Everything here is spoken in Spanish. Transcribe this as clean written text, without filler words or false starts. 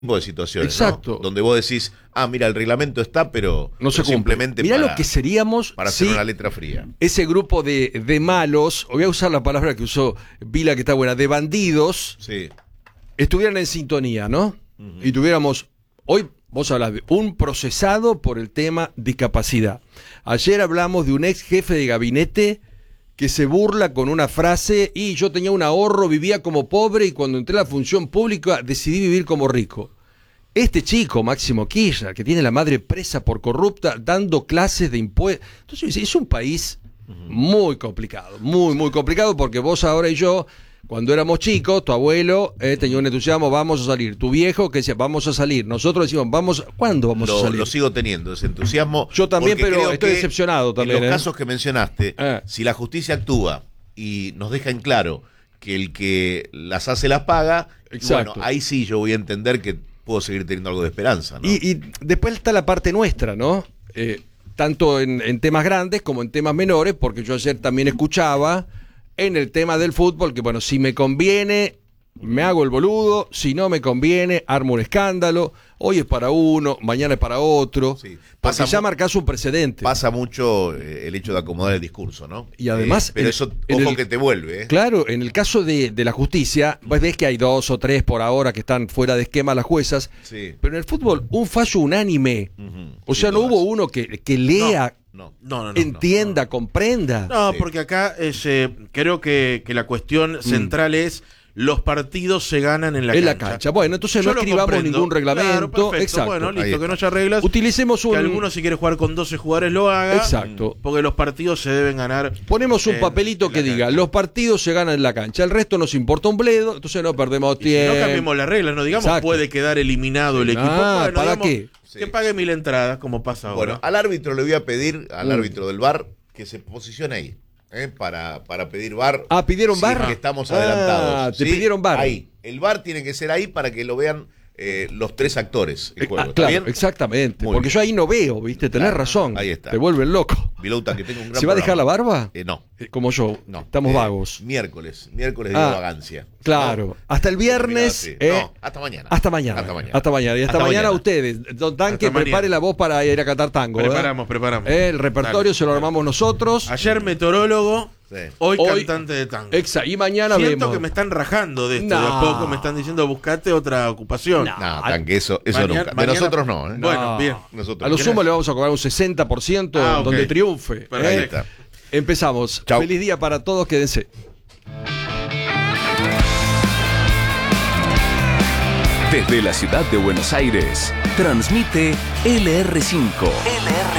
tipo de situaciones, Exacto. ¿no? Donde vos decís, mira, el reglamento está, pero no se cumple. Simplemente Mirá lo que seríamos para hacer una letra fría. Ese grupo de malos, voy a usar la palabra que usó Vila, que está buena, de bandidos, estuvieran en sintonía, ¿no? Uh-huh. Y tuviéramos, hoy vos hablas de un procesado por el tema discapacidad. Ayer hablamos de un ex jefe de gabinete que se burla con una frase, y yo tenía un ahorro, vivía como pobre, y cuando entré a la función pública decidí vivir como rico. Este chico, Máximo Kirchner, que tiene la madre presa por corrupta, dando clases de impuestos. Entonces es un país muy complicado, muy, muy complicado, porque vos ahora y yo, cuando éramos chicos, tu abuelo tenía un entusiasmo, vamos a salir. Tu viejo que decía, vamos a salir. Nosotros decimos, ¿cuándo vamos a salir? Lo sigo teniendo, ese entusiasmo. Yo también, pero estoy decepcionado también. En los casos que mencionaste, si la justicia actúa y nos deja en claro que el que las hace las paga, bueno, ahí sí yo voy a entender que puedo seguir teniendo algo de esperanza, ¿no? Y después está la parte nuestra, ¿no? Tanto en temas grandes como en temas menores, porque yo ayer también escuchaba en el tema del fútbol que, bueno, si me conviene, me hago el boludo, si no me conviene, armo un escándalo, hoy es para uno, mañana es para otro, porque ya marcás un precedente. Pasa mucho el hecho de acomodar el discurso, ¿no? Y además... pero eso, ojo que te vuelve. Claro, en el caso de la justicia, vos ves que hay 2 o 3 por ahora que están fuera de esquema las juezas, pero en el fútbol, un fallo unánime, o sea, no hubo uno que lea... No, entienda, comprenda. No, porque acá creo que la cuestión central es los partidos se ganan en la cancha. Bueno, entonces no escribamos ningún reglamento. Claro, exacto. Bueno, listo, que no haya reglas. Utilicemos que alguno si quiere jugar con 12 jugadores lo haga. Exacto. Porque los partidos se deben ganar. Ponemos un papelito que diga, los partidos se ganan en la cancha, el resto nos importa un bledo, entonces no perdemos tiempo. Si no cambiemos las reglas, no digamos puede quedar eliminado el equipo. Bueno, ¿para digamos, qué? Que pague 1000 entradas, como pasa ahora. Bueno, al árbitro le voy a pedir, al árbitro del VAR, que se posicione ahí, para pedir VAR. ¿Pidieron VAR? Que estamos adelantados. Te pidieron VAR. Ahí. El VAR tiene que ser ahí para que lo vean los 3 actores. El juego. Claro, ¿Bien? exactamente. Muy porque bien. yo ahí no veo, ¿viste? Tenés razón. Ahí está. Te vuelven loco. Vilouta, que tengo un gran ¿Se va a dejar la programa. barba? No. Como yo. No. Estamos vagos. Miércoles de vagancia. Claro. No. Hasta el viernes. No, hasta mañana. Hasta mañana. Y hasta mañana ustedes. Don Tanque, prepare la voz para ir a catar tango. Preparamos. El repertorio se lo armamos nosotros. Ayer meteorólogo. Hoy cantante de tango. Y mañana Siento vemos. que me están rajando de esto. De a poco me están diciendo buscate otra ocupación. No, Tanque, eso nunca. De nosotros no. Bueno, bien. A lo sumo le vamos a cobrar un 60% donde triunfe. Perfecto. Empezamos. Chau. Feliz día para todos, quédense. Desde la ciudad de Buenos Aires, transmite LR5.